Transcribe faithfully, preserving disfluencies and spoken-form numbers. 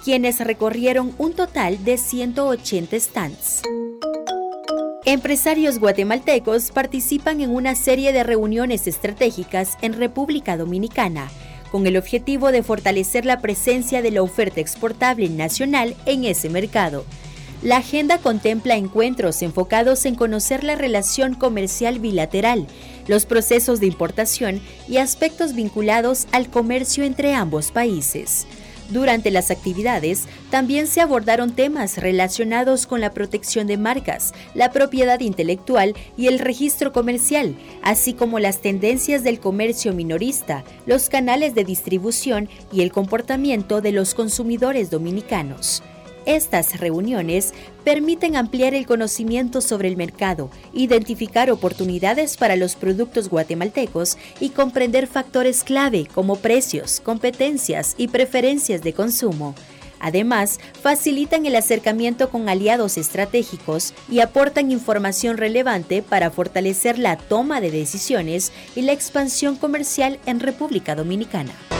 quienes recorrieron un total de ciento ochenta stands. Empresarios guatemaltecos participan en una serie de reuniones estratégicas en República Dominicana, con el objetivo de fortalecer la presencia de la oferta exportable nacional en ese mercado. La agenda contempla encuentros enfocados en conocer la relación comercial bilateral, los procesos de importación y aspectos vinculados al comercio entre ambos países. Durante las actividades, también se abordaron temas relacionados con la protección de marcas, la propiedad intelectual y el registro comercial, así como las tendencias del comercio minorista, los canales de distribución y el comportamiento de los consumidores dominicanos. Estas reuniones permiten ampliar el conocimiento sobre el mercado, identificar oportunidades para los productos guatemaltecos y comprender factores clave como precios, competencias y preferencias de consumo. Además, facilitan el acercamiento con aliados estratégicos y aportan información relevante para fortalecer la toma de decisiones y la expansión comercial en República Dominicana.